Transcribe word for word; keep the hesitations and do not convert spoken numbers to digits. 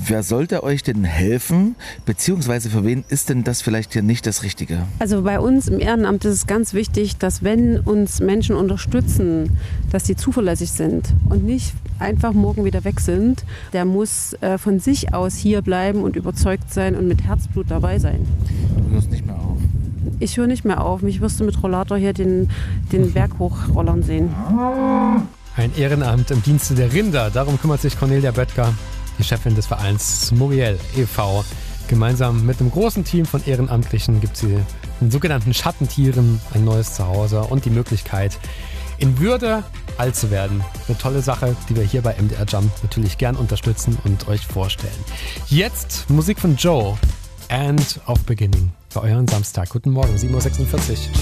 Wer sollte euch denn helfen, beziehungsweise für wen ist denn das vielleicht hier nicht das Richtige? Also bei uns im Ehrenamt ist es ganz wichtig, dass wenn uns Menschen unterstützen, dass sie zuverlässig sind und nicht einfach morgen wieder weg sind. Der muss äh, von sich aus hier bleiben und überzeugt sein und mit Herzblut dabei sein. Du hörst nicht mehr auf. Ich höre nicht mehr auf. Mich wirst du mit Rollator hier den, den Berg hochrollern sehen. Ein Ehrenamt im Dienste der Rinder. Darum kümmert sich Cornelia Böttger, die Chefin des Vereins Muriel e V Gemeinsam mit einem großen Team von Ehrenamtlichen gibt sie den sogenannten Schattentieren ein neues Zuhause und die Möglichkeit, in Würde alt zu werden. Eine tolle Sache, die wir hier bei M D R Jump natürlich gern unterstützen und euch vorstellen. Jetzt Musik von Joe, End of Beginning, für euren Samstag. Guten Morgen, sieben Uhr sechsundvierzig.